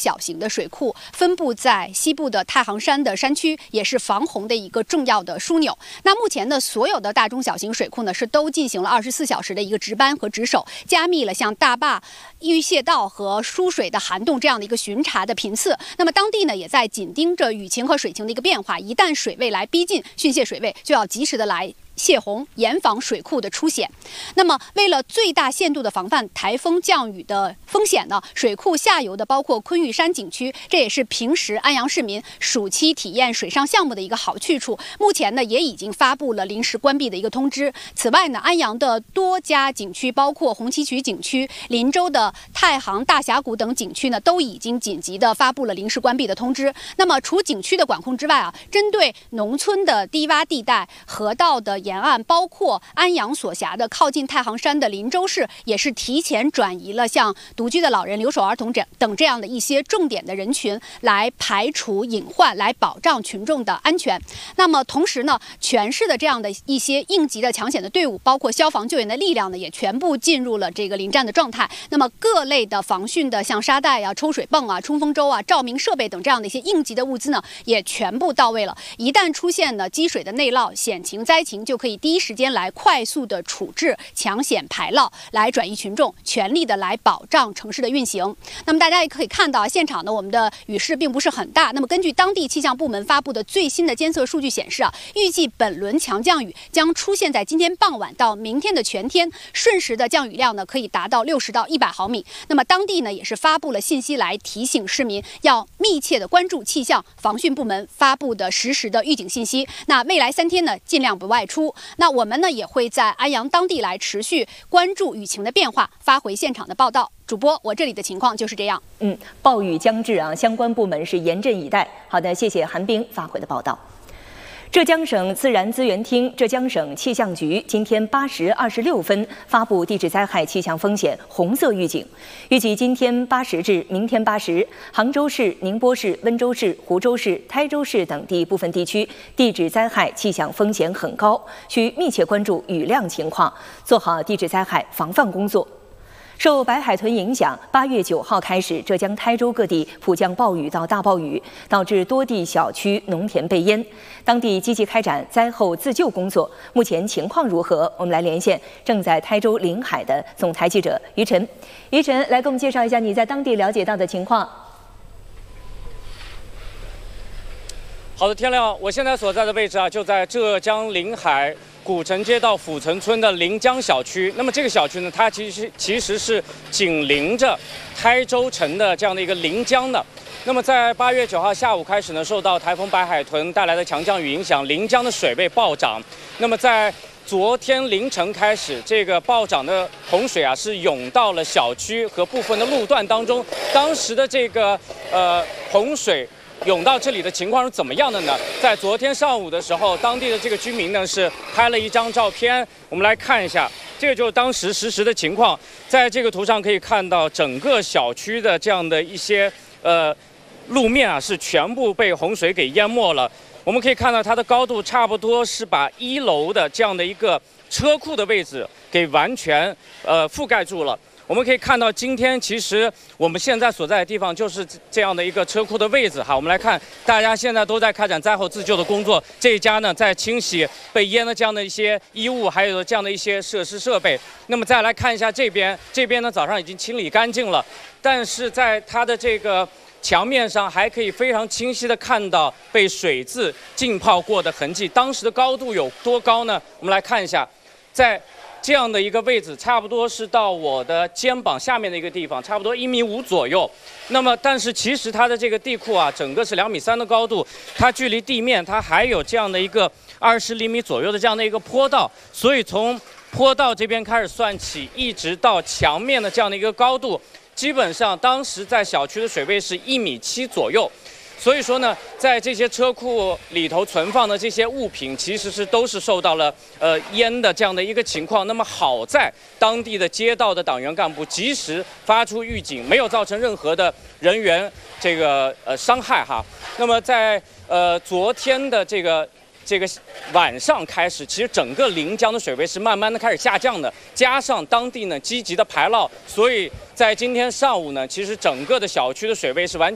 小型的水库，分布在西部的太行山的山区，也是防洪的一个重要的枢纽。那目前呢，所有的大中小型水库呢是都进行了24小时的一个值班和值守，加密了像大坝、淤泄道和输水的涵洞这样的一个巡查的频次。那么当地呢也在紧盯着雨情和水情的一个变化，一旦水位来逼近汛泄水位，就要及时的来泄洪，严防水库的出险。那么，为了最大限度的防范台风降雨的风险呢，水库下游的包括昆玉山景区，这也是平时安阳市民暑期体验水上项目的一个好去处。目前呢，也已经发布了临时关闭的一个通知。此外呢，安阳的多家景区，包括红旗渠景区、林州的太行大峡谷等景区呢，都已经紧急的发布了临时关闭的通知。那么，除景区的管控之外啊，针对农村的低洼地带、河道的沿岸，包括安阳所辖的靠近太行山的林州市，也是提前转移了像独居的老人、留守儿童等这样的一些重点的人群，来排除隐患，来保障群众的安全。那么同时呢，全市的这样的一些应急的抢险的队伍，包括消防救援的力量呢，也全部进入了这个临战的状态。那么各类的防汛的像沙袋啊、抽水泵啊、冲锋舟啊、照明设备等这样的一些应急的物资呢，也全部到位了。一旦出现了积水的内涝、险情、灾情，就可以第一时间来快速的处置、抢险排涝，来转移群众，全力的来保障城市的运行。那么大家也可以看到，现场呢，我们的雨势并不是很大。那么根据当地气象部门发布的最新的监测数据显示啊，预计本轮强降雨将出现在今天傍晚到明天的全天，瞬时的降雨量呢可以达到60到100毫米。那么当地呢也是发布了信息来提醒市民要密切的关注气象防汛部门发布的实时的预警信息。那未来3天呢，尽量不外出。那我们呢也会在安阳当地来持续关注雨情的变化，发回现场的报道。主播，我这里的情况就是这样。 暴雨将至啊，相关部门是严阵以待。好的，谢谢韩冰发回的报道。浙江省自然资源厅、浙江省气象局今天8时26分发布地质灾害气象风险红色预警，预计今天8时至明天8时，杭州市、宁波市、温州市、湖州市、台州市等地部分地区地质灾害气象风险很高，需密切关注雨量情况，做好地质灾害防范工作。受白海豚影响，8月9号开始，浙江台州各地普降暴雨到大暴雨，导致多地小区农田被淹，当地积极开展灾后自救工作。目前情况如何？我们来连线正在台州临海的总台记者于晨。于晨，来给我们介绍一下你在当地了解到的情况。 好的，天亮，我现在所在的位置啊，就在浙江临海古城街道阜城村的临江小区。那么这个小区呢，它其实是紧邻着台州城的这样的一个临江的。那么在8月9号下午开始呢，受到台风白海豚带来的强降雨影响，临江的水位暴涨。那么在昨天凌晨开始，这个暴涨的洪水啊，是涌到了小区和部分的路段当中。当时的这个洪水涌到这里的情况是怎么样的呢？在昨天上午的时候，当地的这个居民呢是拍了一张照片，我们来看一下，这个就是当时实时的情况。在这个图上可以看到，整个小区的这样的一些路面啊是全部被洪水给淹没了。我们可以看到它的高度差不多是把1楼的这样的一个车库的位置给完全覆盖住了。我们可以看到，今天其实我们现在所在的地方就是这样的一个车库的位置哈。我们来看，大家现在都在开展灾后自救的工作。这一家呢，在清洗被淹的这样的一些衣物，还有这样的一些设施设备。那么再来看一下这边呢，早上已经清理干净了，但是在它的这个墙面上还可以非常清晰的看到被水渍浸泡过的痕迹。当时的高度有多高呢？我们来看一下，在这样的一个位置，差不多是到我的肩膀下面的一个地方，差不多1.5米左右。那么，但是其实它的这个地库啊，整个是2.3米的高度，它距离地面它还有这样的一个20厘米左右的这样的一个坡道，所以从坡道这边开始算起，一直到墙面的这样的一个高度，基本上当时在小区的水位是1.7米左右。所以说呢，在这些车库里头存放的这些物品，其实都是受到了淹的这样的一个情况。那么好在当地的街道的党员干部及时发出预警，没有造成任何的人员这个伤害哈。那么在昨天的这个晚上开始，其实整个临江的水位是慢慢的开始下降的，加上当地呢积极的排涝，所以在今天上午呢，其实整个的小区的水位是完